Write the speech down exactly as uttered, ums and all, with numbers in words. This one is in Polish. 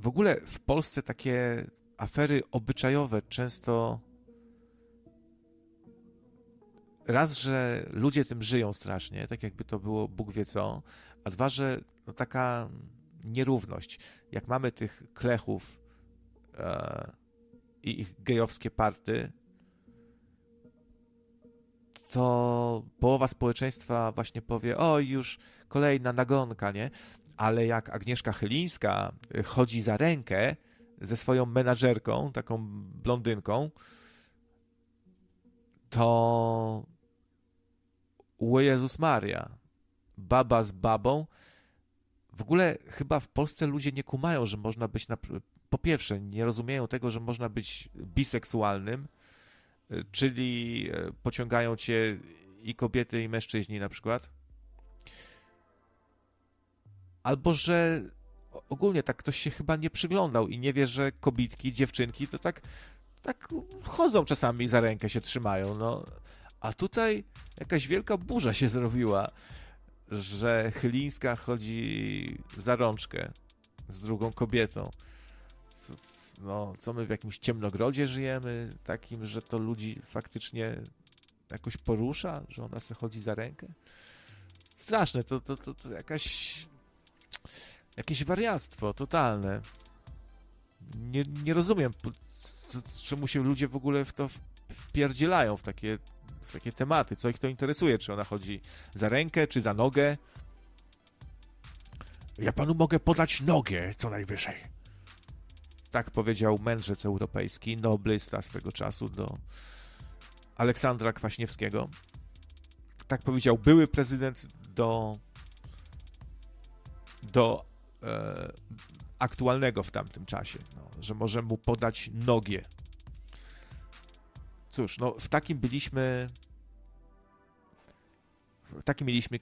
w ogóle w Polsce takie afery obyczajowe często raz, że ludzie tym żyją strasznie, tak jakby to było Bóg wie co, a dwa, że no taka nierówność. Jak mamy tych klechów e, i ich gejowskie party, to połowa społeczeństwa właśnie powie, oj, już kolejna nagonka, nie? Ale jak Agnieszka Chylińska chodzi za rękę ze swoją menadżerką, taką blondynką, to o Jezus Maria, baba z babą. W ogóle chyba w Polsce ludzie nie kumają, że można być, na... po pierwsze, nie rozumieją tego, że można być biseksualnym, czyli pociągają cię i kobiety, i mężczyźni na przykład. Albo, że ogólnie tak ktoś się chyba nie przyglądał i nie wie, że kobitki, dziewczynki to tak, tak chodzą czasami za rękę, się trzymają, no. A tutaj jakaś wielka burza się zrobiła, że Chylińska chodzi za rączkę z drugą kobietą. No, co my w jakimś ciemnogrodzie żyjemy, takim, że to ludzi faktycznie jakoś porusza, że ona sobie chodzi za rękę? Straszne, to, to, to, to jakaś jakieś wariactwo totalne. Nie, nie rozumiem, czemu się ludzie w ogóle w to wpierdzielają, w takie, w takie tematy, co ich to interesuje, czy ona chodzi za rękę, czy za nogę. Ja panu mogę podać nogę co najwyżej. Tak powiedział mędrzec europejski, noblysta swego czasu do Aleksandra Kwaśniewskiego. Tak powiedział były prezydent do, do e, aktualnego w tamtym czasie, no, że może mu podać nogę. Cóż, no w takim byliśmy w takim mieliśmy